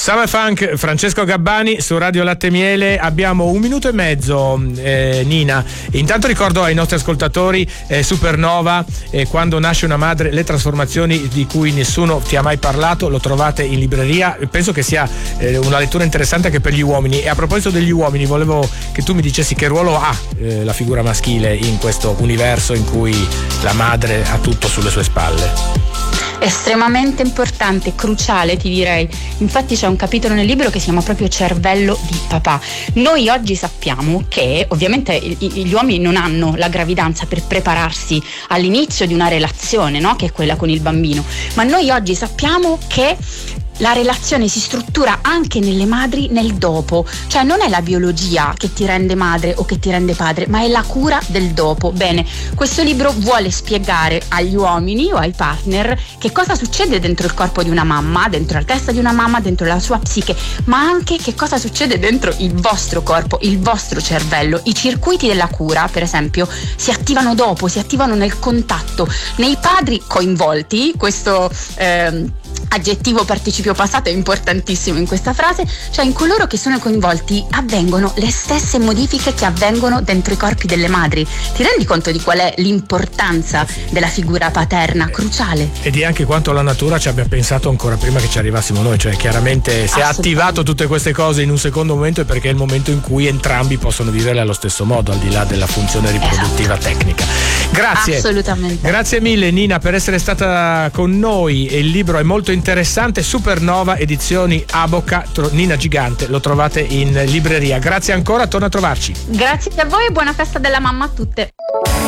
Summer Funk, Francesco Gabbani su Radio Latte Miele. Abbiamo 1 minuto e mezzo, Nina. Intanto ricordo ai nostri ascoltatori Supernova, quando nasce una madre, le trasformazioni di cui nessuno ti ha mai parlato, lo trovate in libreria. Penso che sia una lettura interessante anche per gli uomini. E a proposito degli uomini, volevo che tu mi dicessi che ruolo ha la figura maschile in questo universo in cui la madre ha tutto sulle sue spalle. Estremamente importante, cruciale, ti direi. Infatti c'è un capitolo nel libro che si chiama proprio Cervello di papà. Noi oggi sappiamo che ovviamente gli uomini non hanno la gravidanza per prepararsi all'inizio di una relazione, no? Che è quella con il bambino, ma noi oggi sappiamo che la relazione si struttura anche nelle madri nel dopo, cioè non è la biologia che ti rende madre o che ti rende padre, ma è la cura del dopo. Bene, questo libro vuole spiegare agli uomini o ai partner che cosa succede dentro il corpo di una mamma, dentro la testa di una mamma, dentro la sua psiche, ma anche che cosa succede dentro il vostro corpo, il vostro cervello. I circuiti della cura, per esempio, si attivano dopo, si attivano nel contatto. Nei padri coinvolti, questo aggettivo participio passato è importantissimo in questa frase, cioè in coloro che sono coinvolti avvengono le stesse modifiche che avvengono dentro i corpi delle madri. Ti rendi conto di qual è l'importanza della figura paterna, cruciale? E di anche quanto la natura ci abbia pensato ancora prima che ci arrivassimo noi, cioè chiaramente se ha attivato tutte queste cose in un secondo momento è perché è il momento in cui entrambi possono vivere allo stesso modo, al di là della funzione riproduttiva tecnica. Grazie. Assolutamente. Grazie mille Nina per essere stata con noi. Il libro è molto interessante, Supernova, edizioni Aboca, Nina Gigante, lo trovate in libreria. Grazie ancora, torna a trovarci. Grazie a voi e buona festa della mamma a tutte.